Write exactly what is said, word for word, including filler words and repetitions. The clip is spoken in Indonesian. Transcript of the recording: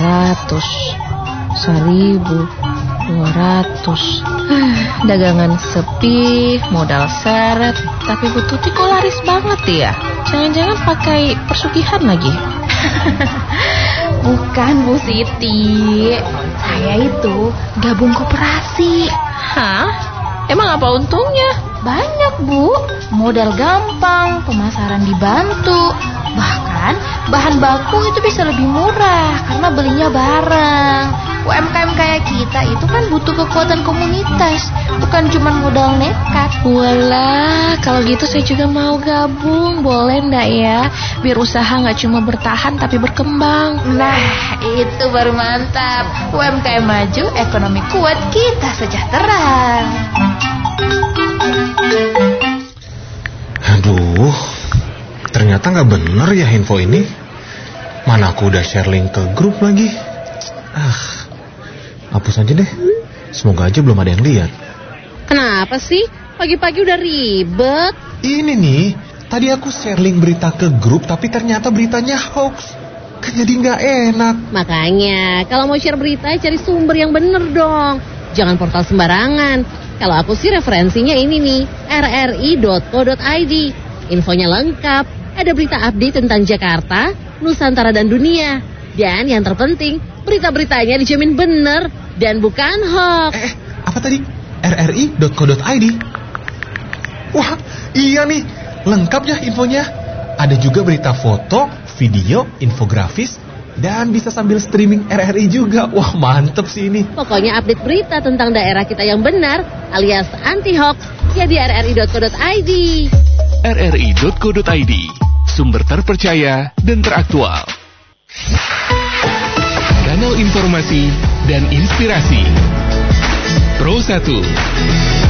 ratus, seribu, dua ratus. Dagangan sepi, modal seret, tapi Bu Tuti kok laris banget ya? Jangan-jangan pakai persugihan lagi? Bukan Bu Siti, saya itu gabung koperasi. Hah? Emang apa untungnya? Banyak Bu, modal gampang, pemasaran dibantu. Bahkan bahan baku itu bisa lebih murah karena belinya bareng. U M K M kayak kita itu kan butuh kekuatan komunitas, bukan cuma modal nekat. Walah, kalau gitu saya juga mau gabung, boleh ndak ya? Biar usaha nggak cuma bertahan tapi berkembang. Nah, itu baru mantap. U M K M maju, ekonomi kuat, kita sejahtera. Aduh, ternyata nggak bener ya info ini. Mana aku udah share link ke grup lagi. Ah, hapus aja deh. Semoga aja belum ada yang lihat. Kenapa sih? Pagi-pagi udah ribet. Ini nih, tadi aku share link berita ke grup, tapi ternyata beritanya hoax. Kan jadi nggak enak. Makanya, kalau mau share berita, cari sumber yang bener dong. Jangan portal sembarangan. Kalau aku sih referensinya ini nih, r r i dot co dot i d. Infonya lengkap, ada berita update tentang Jakarta, Nusantara dan dunia. Dan yang terpenting, berita-beritanya dijamin bener dan bukan hoax. Eh, apa tadi? r r i dot co dot i d. Wah, iya nih, lengkap ya infonya. Ada juga berita foto, video, infografis, dan bisa sambil streaming R R I juga. Wah, mantep sih ini. Pokoknya update berita tentang daerah kita yang benar, alias anti-hoax, ya di r r i dot co dot i d. r r i dot co dot i d, sumber terpercaya dan teraktual. Kanal informasi dan inspirasi. Pro satu.